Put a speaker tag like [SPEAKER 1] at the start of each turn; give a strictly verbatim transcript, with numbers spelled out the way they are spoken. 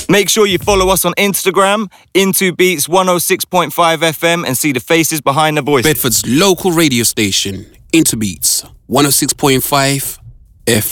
[SPEAKER 1] Make sure you follow us on Instagram, Into Beats one oh six point five F M, and see the faces behind the voices.
[SPEAKER 2] Bedford's local radio station, Into Beats one oh six point five